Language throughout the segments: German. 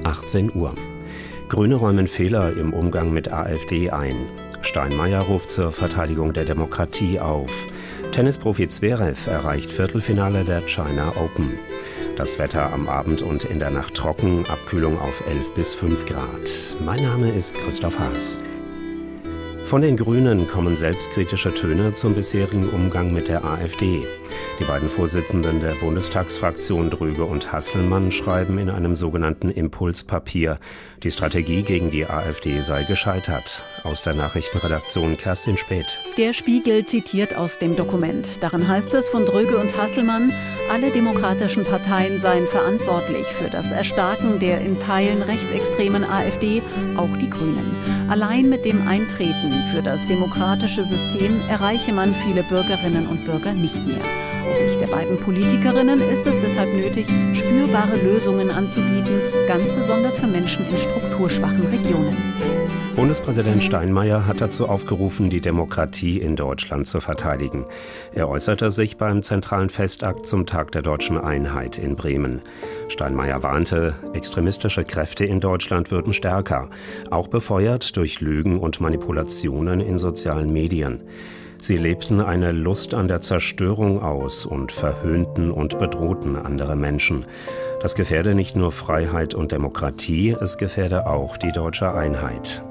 18 Uhr. Grüne räumen Fehler im Umgang mit AfD ein. Steinmeier ruft zur Verteidigung der Demokratie auf. Tennisprofi Zverev erreicht Viertelfinale der China Open. Das Wetter am Abend und in der Nacht trocken, Abkühlung auf 11 bis 5 Grad. Mein Name ist Christoph Haas. Von den Grünen kommen selbstkritische Töne zum bisherigen Umgang mit der AfD. Die beiden Vorsitzenden der Bundestagsfraktion Dröge und Hasselmann schreiben in einem sogenannten Impulspapier, die Strategie gegen die AfD sei gescheitert. Aus der Nachrichtenredaktion Kerstin Späth. Der Spiegel zitiert aus dem Dokument. Darin heißt es von Dröge und Hasselmann, alle demokratischen Parteien seien verantwortlich für das Erstarken der in Teilen rechtsextremen AfD, auch die Grünen. Allein mit dem Eintreten für das demokratische System erreiche man viele Bürgerinnen und Bürger nicht mehr. Aus Sicht der beiden Politikerinnen ist es deshalb nötig, spürbare Lösungen anzubieten, ganz besonders für Menschen in strukturschwachen Regionen. Bundespräsident Steinmeier hat dazu aufgerufen, die Demokratie in Deutschland zu verteidigen. Er äußerte sich beim zentralen Festakt zum Tag der Deutschen Einheit in Bremen. Steinmeier warnte, extremistische Kräfte in Deutschland würden stärker, auch befeuert durch Lügen und Manipulationen in sozialen Medien. Sie lebten eine Lust an der Zerstörung aus und verhöhnten und bedrohten andere Menschen. Das gefährde nicht nur Freiheit und Demokratie, es gefährde auch die deutsche Einheit.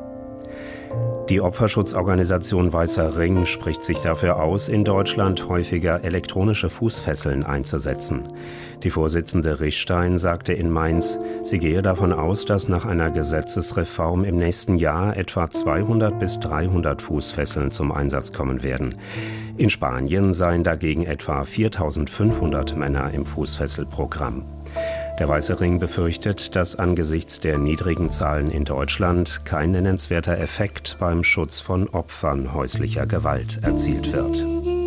Die Opferschutzorganisation Weißer Ring spricht sich dafür aus, in Deutschland häufiger elektronische Fußfesseln einzusetzen. Die Vorsitzende Richtstein sagte in Mainz, sie gehe davon aus, dass nach einer Gesetzesreform im nächsten Jahr etwa 200 bis 300 Fußfesseln zum Einsatz kommen werden. In Spanien seien dagegen etwa 4.500 Männer im Fußfesselprogramm. Der Weiße Ring befürchtet, dass angesichts der niedrigen Zahlen in Deutschland kein nennenswerter Effekt beim Schutz von Opfern häuslicher Gewalt erzielt wird.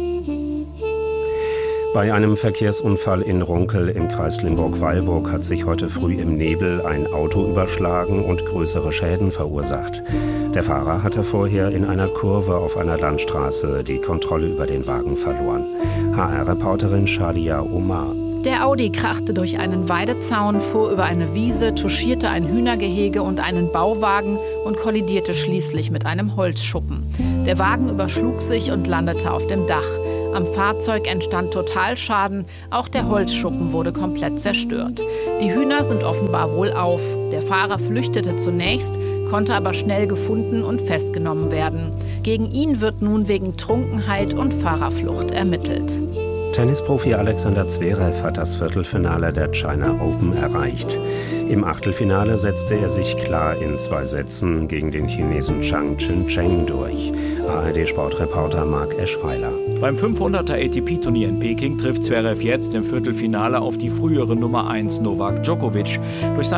Bei einem Verkehrsunfall in Runkel im Kreis Limburg-Weilburg hat sich heute früh im Nebel ein Auto überschlagen und größere Schäden verursacht. Der Fahrer hatte vorher in einer Kurve auf einer Landstraße die Kontrolle über den Wagen verloren. HR-Reporterin Shadia Omar. Der Audi krachte durch einen Weidezaun, fuhr über eine Wiese, touchierte ein Hühnergehege und einen Bauwagen und kollidierte schließlich mit einem Holzschuppen. Der Wagen überschlug sich und landete auf dem Dach. Am Fahrzeug entstand Totalschaden, auch der Holzschuppen wurde komplett zerstört. Die Hühner sind offenbar wohlauf. Der Fahrer flüchtete zunächst, konnte aber schnell gefunden und festgenommen werden. Gegen ihn wird nun wegen Trunkenheit und Fahrerflucht ermittelt. Tennisprofi Alexander Zverev hat das Viertelfinale der China Open erreicht. Im Achtelfinale setzte er sich klar in 2 Sätzen gegen den Chinesen Zhang Qincheng durch. ARD-Sportreporter Marc Eschweiler. Beim 500er ATP-Turnier in Peking trifft Zverev jetzt im Viertelfinale auf die frühere Nummer 1 Novak Djokovic. Durch